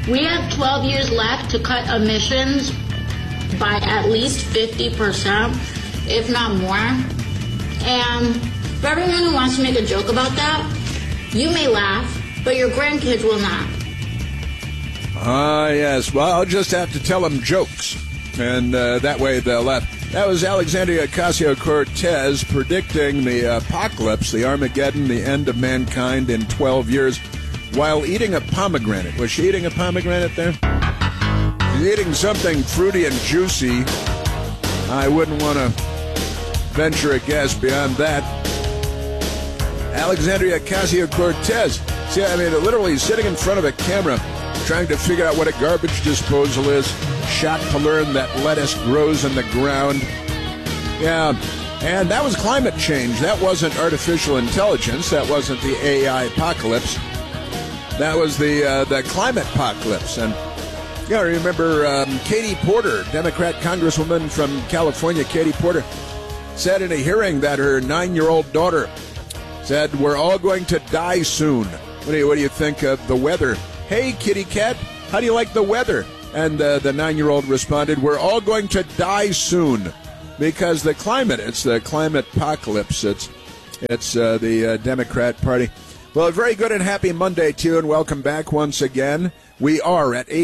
We have 12 years left to cut emissions by at least 50%, if not more. And for everyone who wants to make a joke about that, you may laugh, but your grandkids will not. Yes. Well, I'll just have to tell them jokes, and that way they'll laugh. That was Alexandria Ocasio-Cortez predicting the apocalypse, the Armageddon, the end of mankind in 12 years, while eating a pomegranate. Was she eating a pomegranate there? She's eating something fruity and juicy. I wouldn't want to venture a guess beyond that. Alexandria Ocasio-Cortez. See, I mean, literally sitting in front of a camera, trying to figure out what a garbage disposal is, shocked to learn that lettuce grows in the ground. Yeah, and that was climate change. That wasn't artificial intelligence. That wasn't the AI apocalypse. That was the climate apocalypse. And yeah, I remember Katie Porter, Democrat Congresswoman from California, Katie Porter, said in a hearing that her 9-year-old daughter said, "We're all going to die soon. What do you think of the weather? Hey, kitty cat, how do you like the weather?" And the 9-year-old responded, "We're all going to die soon because the climate, it's the climate apocalypse. It's the Democrat Party." Well, a very good and happy Monday to you, and welcome back once again. We are at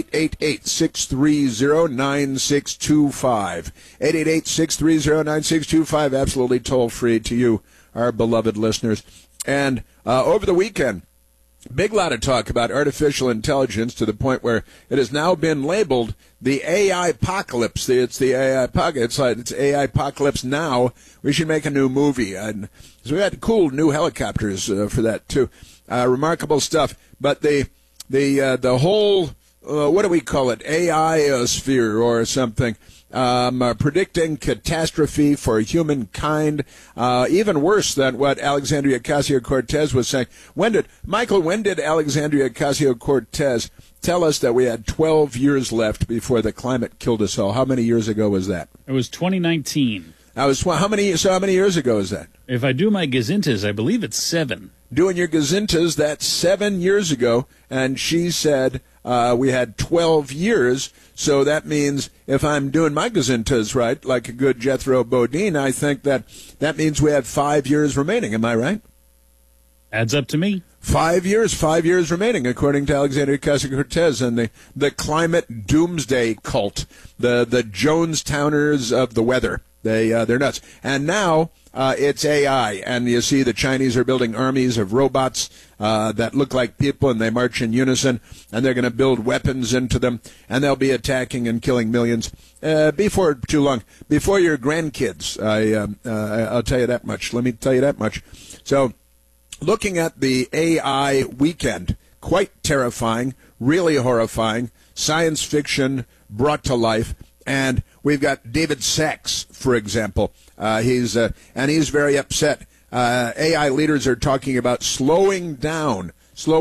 888-630-9625. 888-630-9625, absolutely toll-free to you, our beloved listeners. And over the weekend, big lot of talk about artificial intelligence to the point where it has now been labeled the AI apocalypse. It's the AI apocalypse. It's AI apocalypse now. We should make a new movie. And so we had cool new helicopters for that too. Remarkable stuff. But the whole what do we call it? AI sphere or something. Predicting catastrophe for humankind, even worse than what Alexandria Ocasio-Cortez was saying. When did Alexandria Ocasio-Cortez tell us that we had 12 years left before the climate killed us all? How many years ago was that? It was 2019. How many years ago is that? If I do my gazintas, I believe it's 7. Doing your gazintas, that's 7 years ago, and she said we had 12 years, so that means if I'm doing my gazintas right, like a good Jethro Bodine, I think that means we have 5 years remaining. Am I right? Adds up to me. 5 years remaining, according to Alexandria Ocasio-Cortez and the climate doomsday cult, the Jonestowners of the weather. They're nuts. And now it's AI, and you see the Chinese are building armies of robots that look like people, and they march in unison, and they're going to build weapons into them, and they'll be attacking and killing millions before too long, before your grandkids. I'll tell you that much. Let me tell you that much. So, looking at the AI weekend, quite terrifying, really horrifying, science fiction brought to life. And we've got David Sachs, for example. He's very upset. AI leaders are talking about slowing down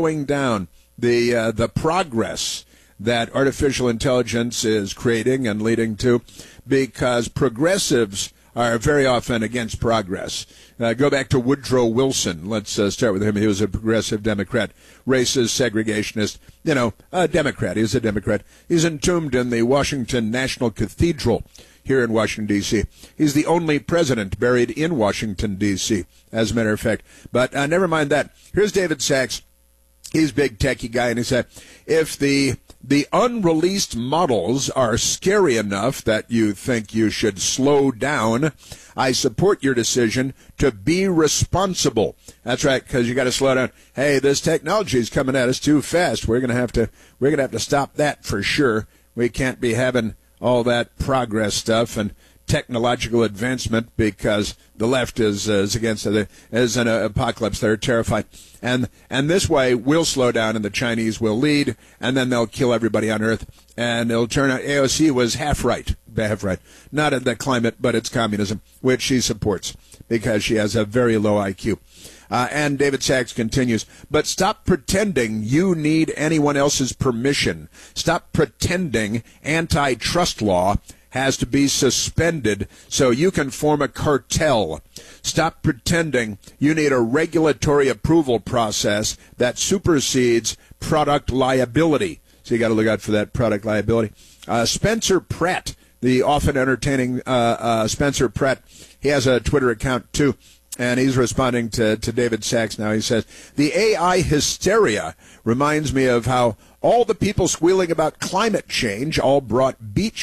the progress that artificial intelligence is creating and leading to, because progressives are very often against progress. Go back to Woodrow Wilson. Let's start with him. He was a progressive Democrat, racist, segregationist, a Democrat. He's a Democrat. He's entombed in the Washington National Cathedral here in Washington, D.C. He's the only president buried in Washington, D.C., as a matter of fact. But never mind that. Here's David Sachs. He's a big techie guy, and he said, if the unreleased models are scary enough that you think you should slow down, I support your decision to be responsible. That's right, because you got to slow down. Hey, this technology is coming at us too fast. We're gonna have to stop that for sure. We can't be having all that progress stuff and technological advancement because the left is against it. As an apocalypse, they're terrified. And this way, we'll slow down and the Chinese will lead, and then they'll kill everybody on Earth. And it'll turn out AOC was half right. Not in the climate, but it's communism, which she supports because she has a very low IQ. And David Sachs continues, but stop pretending you need anyone else's permission. Stop pretending antitrust law has to be suspended so you can form a cartel. Stop pretending you need a regulatory approval process that supersedes product liability. So you got to look out for that product liability. Spencer Pratt, the often entertaining Spencer Pratt, he has a Twitter account too, and he's responding to David Sachs now. He says, the AI hysteria reminds me of how all the people squealing about climate change all bought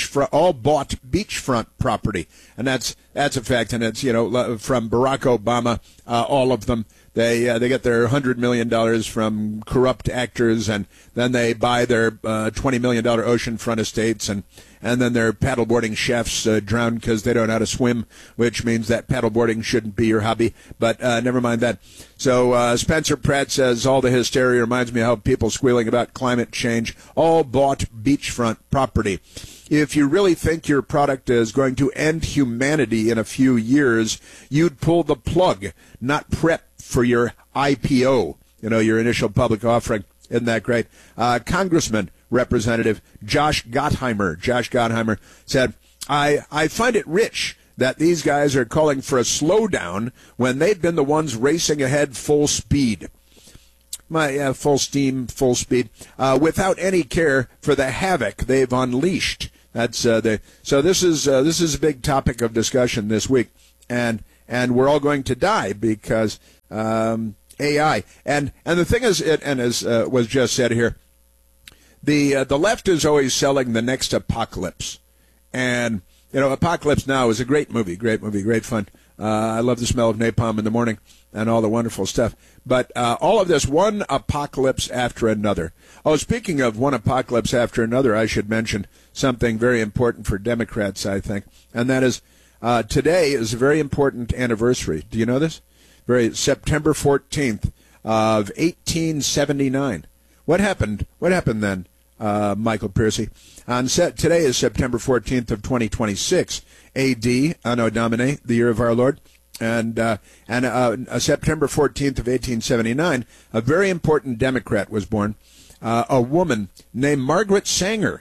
beachfront property. And that's a fact, and it's, from Barack Obama, all of them. They get their $100 million from corrupt actors, and then they buy their $20 million oceanfront estates, and then their paddleboarding chefs drown because they don't know how to swim, which means that paddleboarding shouldn't be your hobby. But never mind that. So Spencer Pratt says, all the hysteria reminds me of how people squealing about climate change all bought beachfront property. If you really think your product is going to end humanity in a few years, you'd pull the plug, not prep for your IPO, your initial public offering. Isn't that great? Congressman Representative Josh Gottheimer said, I find it rich that these guys are calling for a slowdown when they've been the ones racing ahead full speed. Full steam, full speed, without any care for the havoc they've unleashed. That's so this is a big topic of discussion this week, and we're all going to die because AI. And the thing is, as was just said here, the left is always selling the next apocalypse, and Apocalypse Now is a great movie, great fun. I love the smell of napalm in the morning and all the wonderful stuff. But all of this, one apocalypse after another. Oh, speaking of one apocalypse after another, I should mention something very important for Democrats, I think, and that is today is a very important anniversary. Do you know this? September 14th of 1879. What happened then, Michael Piercy? Today is September 14th of 2026, A.D., Anno Domini, the year of our Lord. And September 14th of 1879, a very important Democrat was born, a woman named Margaret Sanger.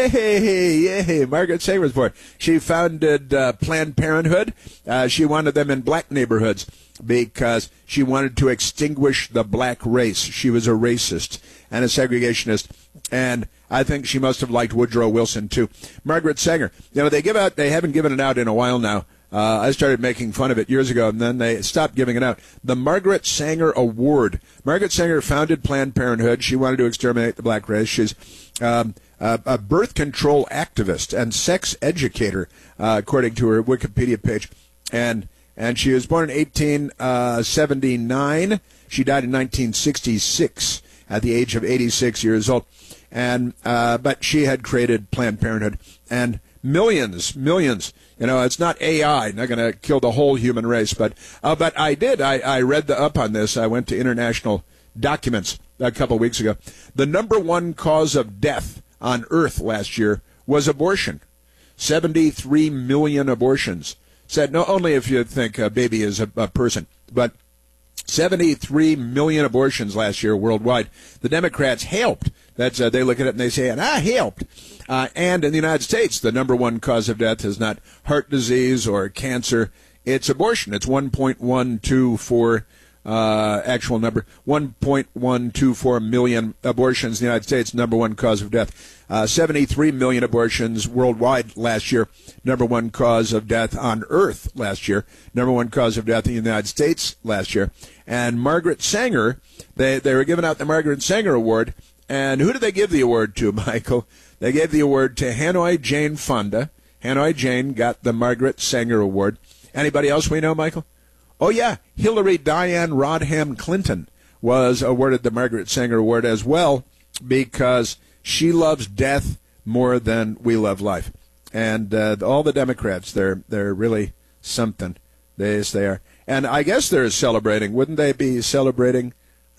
Hey, Margaret Sanger was born. She founded Planned Parenthood. She wanted them in black neighborhoods because she wanted to extinguish the black race. She was a racist and a segregationist. And I think she must have liked Woodrow Wilson, too. Margaret Sanger. They haven't given it out in a while now. I started making fun of it years ago, and then they stopped giving it out. The Margaret Sanger Award. Margaret Sanger founded Planned Parenthood. She wanted to exterminate the black race. She's a birth control activist and sex educator, according to her Wikipedia page. And she was born in 1879. She died in 1966 at the age of 86 years old. But she had created Planned Parenthood, and millions. It's not AI, not going to kill the whole human race, but I did. I read up on this. I went to international documents a couple of weeks ago. The number one cause of death on Earth last year was abortion. 73 million abortions. Said not only if you think a baby is a person, but 73 million abortions last year worldwide. The Democrats helped. That's they look at it and they say, I helped. And in the United States, the number one cause of death is not heart disease or cancer. It's abortion. It's 1.124 actual number, 1.124 million abortions in the United States, number one cause of death. 73 million abortions worldwide last year, number one cause of death on Earth last year, number one cause of death in the United States last year. And Margaret Sanger, they were giving out the Margaret Sanger Award. And who did they give the award to, Michael? They gave the award to Hanoi Jane Fonda. Hanoi Jane got the Margaret Sanger Award. Anybody else we know, Michael? Oh, yeah, Hillary Diane Rodham Clinton was awarded the Margaret Sanger Award as well because she loves death more than we love life. And all the Democrats, they're really something. They are. And I guess they're celebrating. Wouldn't they be celebrating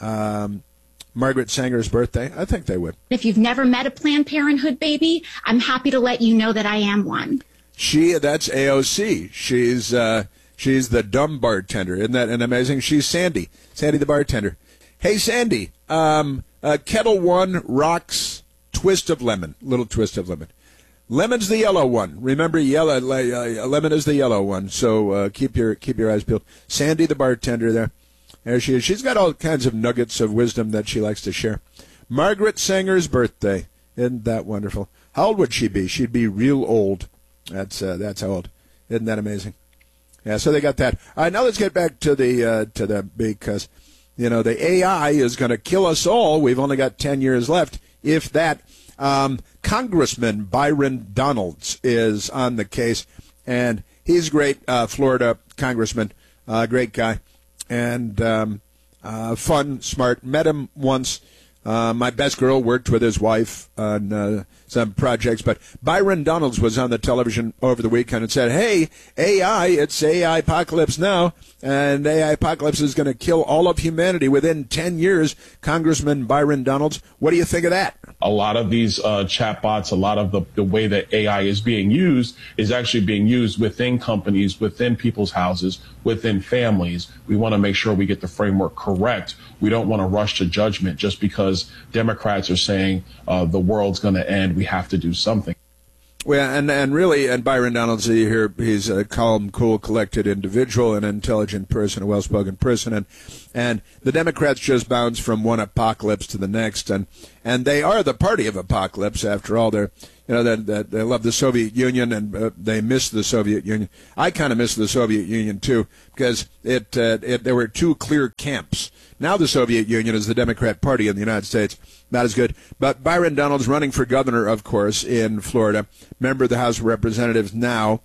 Margaret Sanger's birthday? I think they would. If you've never met a Planned Parenthood baby, I'm happy to let you know that I am one. That's AOC. She's the dumb bartender. Isn't that amazing? She's Sandy the bartender. Hey, Sandy, Kettle One rocks twist of lemon, little twist of lemon. Lemon's the yellow one. Remember, lemon is the yellow one. So keep your eyes peeled. Sandy, the bartender, there she is. She's got all kinds of nuggets of wisdom that she likes to share. Margaret Sanger's birthday. Isn't that wonderful? How old would she be? She'd be real old. That's how old. Isn't that amazing? Yeah, so they got that. All right, now let's get back to the because, the AI is going to kill us all. We've only got 10 years left, if that. Congressman Byron Donalds is on the case, and he's great, Florida congressman, great guy, and fun, smart. Met him once. My best girl worked with his wife on some projects, but Byron Donalds was on the television over the weekend and said, hey, AI, it's AI apocalypse now, and AI apocalypse is going to kill all of humanity within 10 years. Congressman Byron Donalds, what do you think of that? A lot of these chatbots, a lot of the way that AI is being used is actually being used within companies, within people's houses, within families. We want to make sure we get the framework correct. We don't want to rush to judgment just because Democrats are saying the world's going to end. We have to do something. Well, and Byron Donalds here, he's a calm, cool, collected individual, an intelligent person, a well-spoken person, and the Democrats just bounce from one apocalypse to the next, and they are the party of apocalypse after all. They love the Soviet Union, and they miss the Soviet Union. I kind of miss the Soviet Union too, because there were two clear camps. Now the Soviet Union is the Democrat Party in the United States. Not as good. But Byron Donalds running for governor, of course, in Florida. Member of the House of Representatives now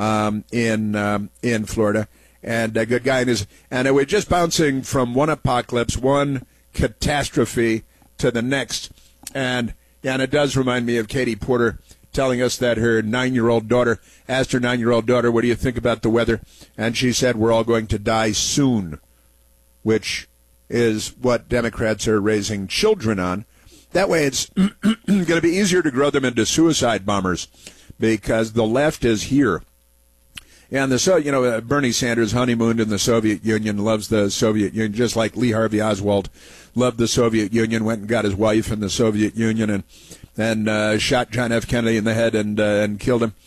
in Florida. And a good guy. And we're just bouncing from one apocalypse, one catastrophe to the next. And it does remind me of Katie Porter telling us that her 9-year-old daughter asked her 9-year-old daughter, what do you think about the weather? And she said, we're all going to die soon, which is what Democrats are raising children on. That way it's going to be easier to grow them into suicide bombers because the left is here. And Bernie Sanders honeymooned in the Soviet Union, loves the Soviet Union, just like Lee Harvey Oswald loved the Soviet Union, went and got his wife in the Soviet Union and shot John F. Kennedy in the head and killed him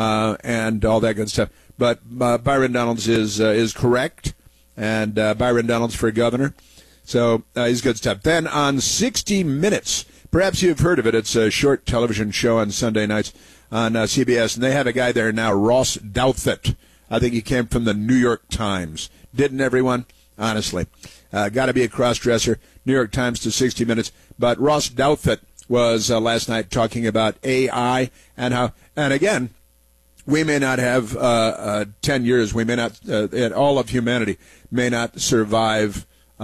and all that good stuff. But Byron Donalds is correct, and Byron Donalds for governor. So he's good stuff. Then on 60 Minutes, perhaps you've heard of it. It's a short television show on Sunday nights on CBS, and they have a guy there now, Ross Douthat. I think he came from the New York Times. Didn't everyone? Honestly. Got to be a cross-dresser. New York Times to 60 Minutes. But Ross Douthat was last night talking about AI and how, and again, we may not have 10 years. We may not, all of humanity may not survive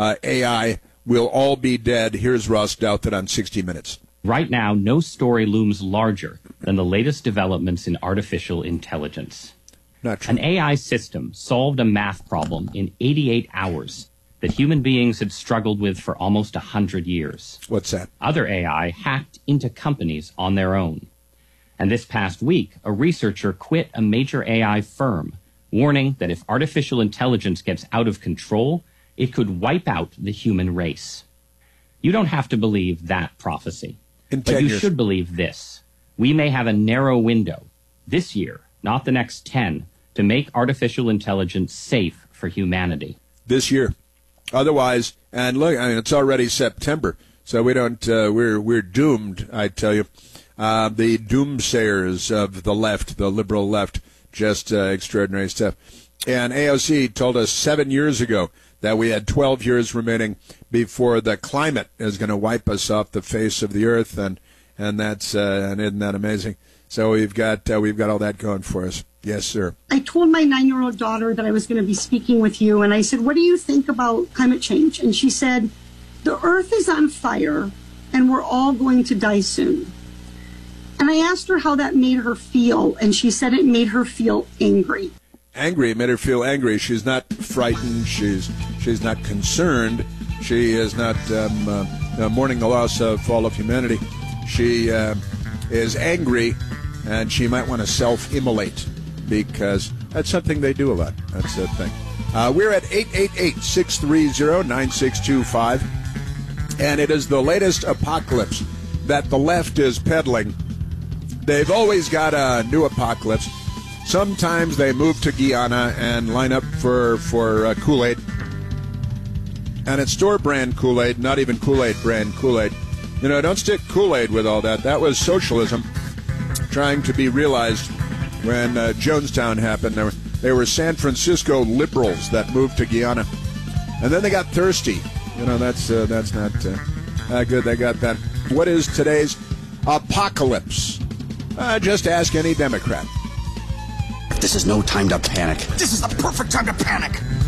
AI. We'll all be dead. Here's Ross Douthat on 60 Minutes. Right now, no story looms larger than the latest developments in artificial intelligence. Not true. An AI system solved a math problem in 88 hours that human beings had struggled with for almost 100 years. What's that? Other AI hacked into companies on their own. And this past week, a researcher quit a major AI firm, warning that if artificial intelligence gets out of control, it could wipe out the human race. You don't have to believe that prophecy. But you should believe this. We may have a narrow window this year, not the next 10, to make artificial intelligence safe for humanity. This year. Otherwise, and look, I mean, it's already September, so we don't, we're doomed, I tell you. The doomsayers of the left, the liberal left, just extraordinary stuff. And AOC told us 7 years ago that we had 12 years remaining before the climate is going to wipe us off the face of the earth, and that's and isn't that amazing? So we've got all that going for us. Yes, sir. I told my 9-year-old daughter that I was going to be speaking with you, and I said, "What do you think about climate change?" And she said, "The earth is on fire, and we're all going to die soon." And I asked her how that made her feel, and she said it made her feel angry. Angry, it made her feel angry. She's not frightened. She's not concerned. She is not mourning the loss of all of humanity. She is angry, and she might want to self-immolate because that's something they do a lot. That's the thing. We're at 888-630-9625, and it is the latest apocalypse that the left is peddling. They've always got a new apocalypse. Sometimes they move to Guyana and line up for Kool-Aid. And it's store brand Kool-Aid, not even Kool-Aid brand Kool-Aid. Don't stick Kool-Aid with all that. That was socialism trying to be realized when Jonestown happened. They were San Francisco liberals that moved to Guyana. And then they got thirsty. That's not good. They got that. What is today's apocalypse? Just ask any Democrat. This is no time to panic. This is the perfect time to panic.